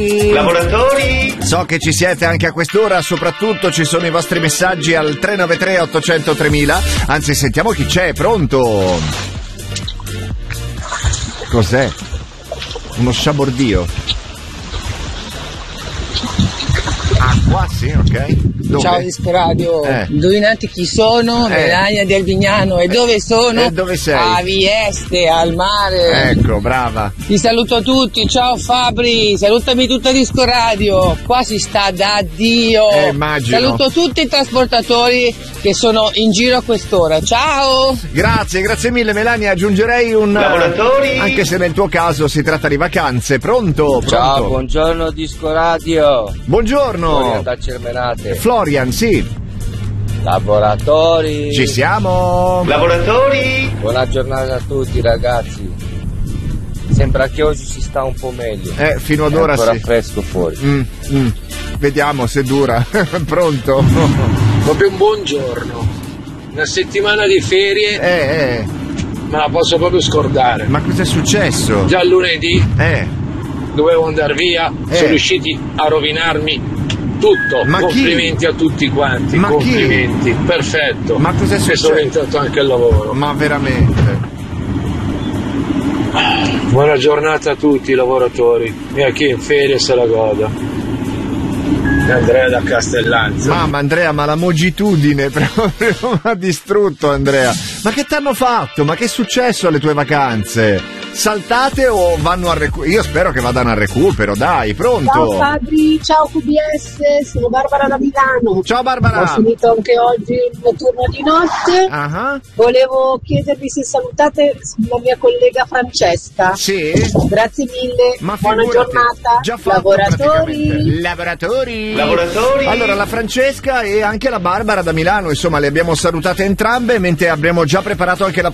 Lavoratori! So che ci siete anche a quest'ora, soprattutto ci sono i vostri messaggi al 393 800 3000. Anzi, sentiamo chi c'è, pronto? Cos'è? Uno sciabordio. Ah, qua sì, ok. Dove? Ciao Disco Radio, indovinate chi sono? Melania di Albignano. E dove sono? E dove sei? A Vieste, al mare. Ecco, brava. Ti saluto a tutti, ciao Fabri, salutami tutta Disco Radio. Qua si sta da Dio. Immagino. Saluto tutti i trasportatori che sono in giro a quest'ora. Ciao. Grazie mille Melania, aggiungerei un Lavoratori! Anche se nel tuo caso si tratta di vacanze. Pronto? Ciao, buongiorno Disco Radio. Buongiorno. Florian da Cermenate. Florian, sì. Laboratori. Ci siamo. Lavoratori! Buona giornata a tutti ragazzi. Sembra che oggi si sta un po' meglio. Fino ad ora ancora sì. fresco fuori. Vediamo se dura. Pronto? Proprio un buongiorno. Una settimana di ferie. Me la posso proprio scordare. Ma cos'è successo? Già lunedì dovevo andare via, sono riusciti a rovinarmi tutto. Ma complimenti a tutti quanti. Ma complimenti, perfetto. Ma cos'è successo? E sono entrato anche al lavoro. Ma veramente? Buona giornata a tutti i lavoratori e a chi è in ferie se la goda. Andrea da Castellanza. Mamma Andrea, ma la mogitudine proprio mi ha distrutto Andrea. Ma che t'hanno fatto? Ma che è successo alle tue vacanze? Saltate o vanno a recupero? Io spero che vadano a recupero, dai, pronto? Ciao Fabri, ciao QBS, sono Barbara da Milano. Ciao Barbara. Ho finito anche oggi il mio turno di notte. Volevo chiedervi se salutate la mia collega Francesca. Sì. Grazie mille. Ma buona figurati. giornata. Già fatto, lavoratori. Lavoratori. Allora la Francesca e anche la Barbara da Milano, insomma, le abbiamo salutate entrambe, mentre abbiamo già preparato anche la